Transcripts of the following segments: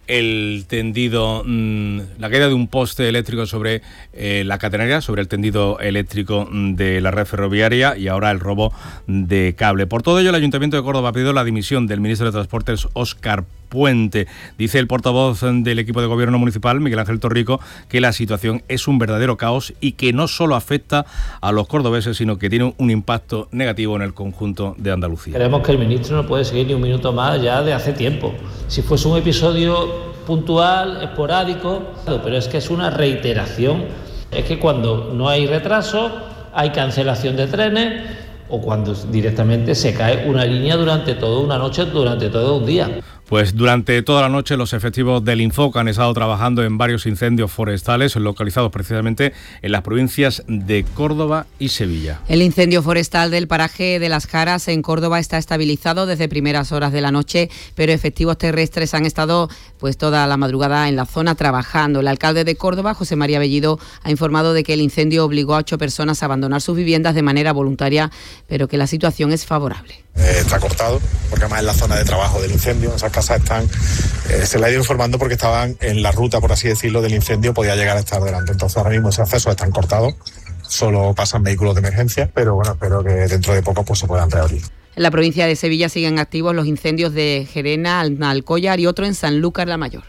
el tendido, la caída de un poste eléctrico sobre la catenaria, sobre el tendido eléctrico de la red ferroviaria, y ahora el robo de cable. Por todo ello, el Ayuntamiento de Córdoba ha pedido la dimisión del ministro de Transportes, Óscar Puente. Dice el portavoz del equipo de gobierno municipal, Miguel Ángel Torrico, que la situación es un verdadero caos y que no solo afecta a los cordobeses, sino que tiene un impacto negativo en el conjunto de Andalucía. Creemos que el ministro no puede seguir ni un minuto más ya de hace tiempo. Si fuese un episodio puntual, esporádico, pero es que es una reiteración. Es que cuando no hay retraso, hay cancelación de trenes, o cuando directamente se cae una línea durante toda una noche, durante todo un día. Pues durante toda la noche los efectivos del Infoca han estado trabajando en varios incendios forestales localizados precisamente en las provincias de Córdoba y Sevilla. El incendio forestal del paraje de Las Jaras en Córdoba está estabilizado desde primeras horas de la noche, pero efectivos terrestres han estado pues toda la madrugada en la zona trabajando. El alcalde de Córdoba, José María Bellido, ha informado de que el incendio obligó a 8 personas a abandonar sus viviendas de manera voluntaria, pero que la situación es favorable. Está cortado, porque además es la zona de trabajo del incendio. Esas casas están, se la ha ido informando porque estaban en la ruta, por así decirlo, del incendio, podía llegar a estar delante. Entonces ahora mismo ese acceso están cortados, solo pasan vehículos de emergencia, pero bueno, espero que dentro de poco pues se puedan reabrir. En la provincia de Sevilla siguen activos los incendios de Gerena, Alcollar y otro en Sanlúcar la Mayor.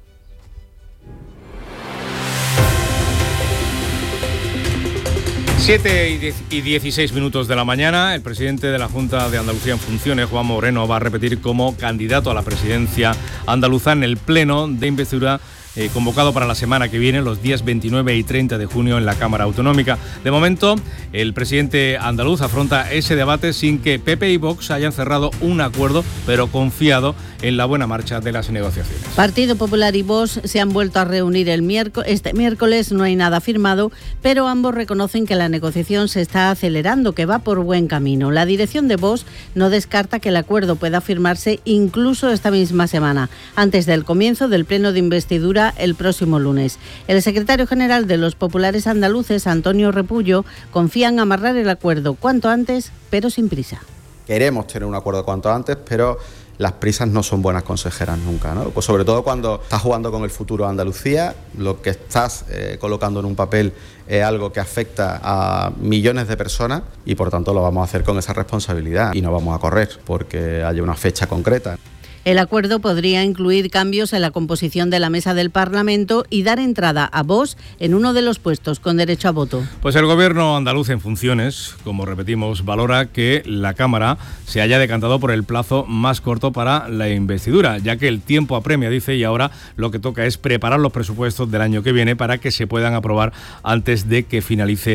Siete y 16 minutos de la mañana, el presidente de la Junta de Andalucía en funciones, Juan Moreno, va a repetir como candidato a la presidencia andaluza en el pleno de investidura convocado para la semana que viene, los días 29 y 30 de junio en la Cámara Autonómica. De momento, el presidente andaluz afronta ese debate sin que PP y Vox hayan cerrado un acuerdo, pero confiado en la buena marcha de las negociaciones. Partido Popular y Vox se han vuelto a reunir este miércoles, no hay nada firmado, pero ambos reconocen que la negociación se está acelerando, que va por buen camino. La dirección de Vox no descarta que el acuerdo pueda firmarse incluso esta misma semana, antes del comienzo del pleno de investidura el próximo lunes. El secretario general de los populares andaluces, Antonio Repullo, confía en amarrar el acuerdo cuanto antes, pero sin prisa. Queremos tener un acuerdo cuanto antes, pero las prisas no son buenas consejeras nunca, ¿no? Pues sobre todo cuando estás jugando con el futuro de Andalucía, lo que estás colocando en un papel es algo que afecta a millones de personas y por tanto lo vamos a hacer con esa responsabilidad y no vamos a correr porque haya una fecha concreta. El acuerdo podría incluir cambios en la composición de la mesa del Parlamento y dar entrada a Vox en uno de los puestos con derecho a voto. Pues el gobierno andaluz en funciones, como repetimos, valora que la Cámara se haya decantado por el plazo más corto para la investidura, ya que el tiempo apremia, dice, y ahora lo que toca es preparar los presupuestos del año que viene para que se puedan aprobar antes de que finalice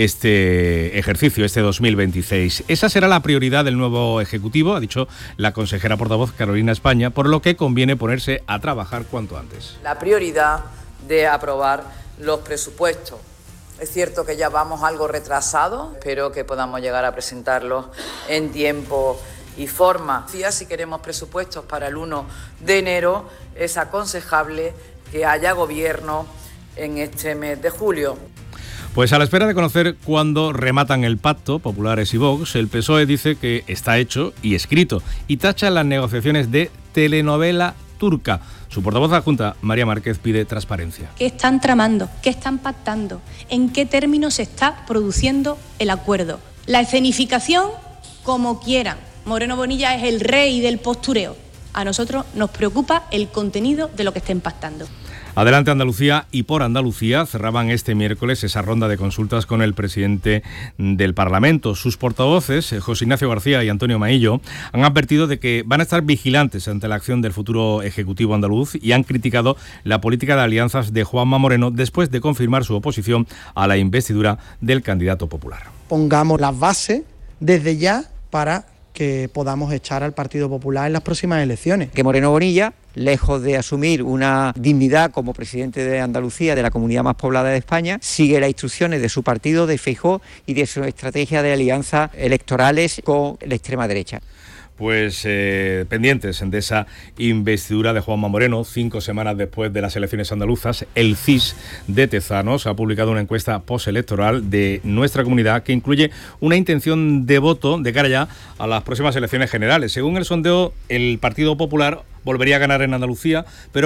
este ejercicio, este 2026. Esa será la prioridad del nuevo Ejecutivo, ha dicho la consejera portavoz Carolina España, por lo que conviene ponerse a trabajar cuanto antes. La prioridad de aprobar los presupuestos. Es cierto que ya vamos algo retrasados, espero que podamos llegar a presentarlos en tiempo y forma. Si queremos presupuestos para el 1 de enero, es aconsejable que haya gobierno en este mes de julio. Pues a la espera de conocer cuándo rematan el pacto, populares y Vox, el PSOE dice que está hecho y escrito y tacha las negociaciones de telenovela turca. Su portavoz adjunta, María Márquez, pide transparencia. ¿Qué están tramando? ¿Qué están pactando? ¿En qué términos se está produciendo el acuerdo? La escenificación, como quieran. Moreno Bonilla es el rey del postureo. A nosotros nos preocupa el contenido de lo que estén pactando. Adelante Andalucía y por Andalucía cerraban este miércoles esa ronda de consultas con el presidente del Parlamento. Sus portavoces, José Ignacio García y Antonio Maillo, han advertido de que van a estar vigilantes ante la acción del futuro Ejecutivo andaluz y han criticado la política de alianzas de Juanma Moreno después de confirmar su oposición a la investidura del candidato popular. Pongamos las bases desde ya para que podamos echar al Partido Popular en las próximas elecciones. Que Moreno Bonilla, lejos de asumir una dignidad como presidente de Andalucía, de la comunidad más poblada de España, sigue las instrucciones de su partido, de Feijóo y de su estrategia de alianzas electorales con la extrema derecha. Pues pendientes de esa investidura de Juanma Moreno, 5 semanas después de las elecciones andaluzas, el CIS de Tezanos ha publicado una encuesta postelectoral de nuestra comunidad que incluye una intención de voto de cara ya a las próximas elecciones generales. Según el sondeo, el Partido Popular volvería a ganar en Andalucía, pero